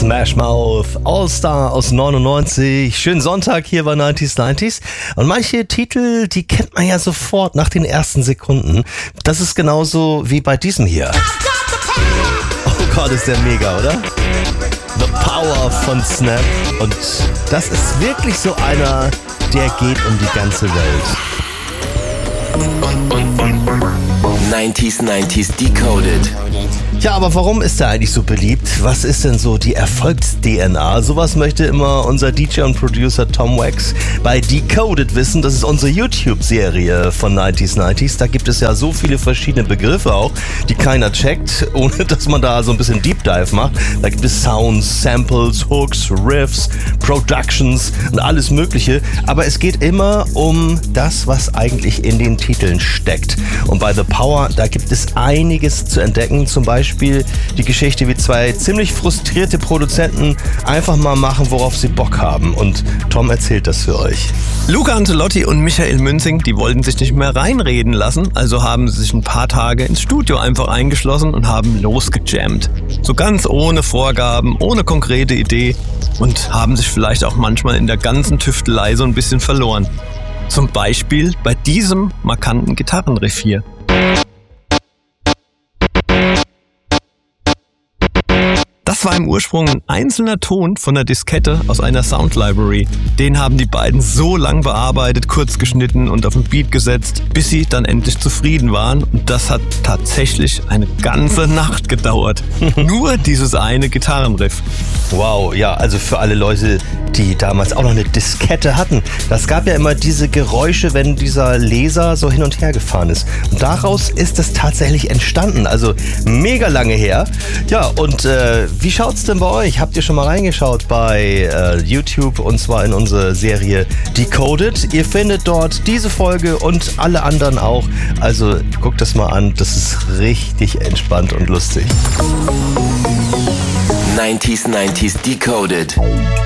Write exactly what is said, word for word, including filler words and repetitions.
Smash Mouth, All-Star aus neunundneunzig. Schönen Sonntag hier bei neunzig neunzig. Und manche Titel, die kennt man ja sofort nach den ersten Sekunden. Das ist genauso wie bei diesem hier. Oh Gott, ist der mega, oder? The Power von Snap. Und das ist wirklich so einer, der geht um die ganze Welt. neunzig neunzig Decoded. Ja, aber warum ist er eigentlich so beliebt? Was ist denn so die Erfolgs-D N A? Sowas möchte immer unser D J und Producer Tom Wax bei Decoded wissen. Das ist unsere YouTube-Serie von neunzig neunzig. Da gibt es ja so viele verschiedene Begriffe auch, die keiner checkt, ohne dass man da so ein bisschen Deep Dive macht. Da gibt es Sounds, Samples, Hooks, Riffs, Productions und alles Mögliche. Aber es geht immer um das, was eigentlich in den Titeln steckt. Und bei The Power, da gibt es einiges zu entdecken. Zum Beispiel die Geschichte, wie zwei ziemlich frustrierte Produzenten einfach mal machen, worauf sie Bock haben. Und Tom erzählt das für euch. Luca Ancelotti und Michael Münzing, die wollten sich nicht mehr reinreden lassen, also haben sie sich ein paar Tage ins Studio einfach eingeschlossen und haben losgejammt. So ganz ohne Vorgaben, ohne konkrete Idee und haben sich vielleicht auch manchmal in der ganzen Tüftelei so ein bisschen verloren. Zum Beispiel bei diesem markanten Gitarrenriff hier. Das war im Ursprung ein einzelner Ton von der Diskette aus einer Sound Library. Den haben die beiden so lang bearbeitet, kurz geschnitten und auf den Beat gesetzt, bis sie dann endlich zufrieden waren. Und das hat tatsächlich eine ganze Nacht gedauert. Nur dieses eine Gitarrenriff. Wow, ja, also für alle Leute, die damals auch noch eine Diskette hatten. Das gab ja immer diese Geräusche, wenn dieser Laser so hin und her gefahren ist. Und daraus ist es tatsächlich entstanden. Also mega lange her. Ja, und äh, wie schaut's denn bei euch? Habt ihr schon mal reingeschaut bei äh, YouTube und zwar in unsere Serie Decoded? Ihr findet dort diese Folge und alle anderen auch. Also guckt das mal an. Das ist richtig entspannt und lustig. neunzig neunzig Decoded.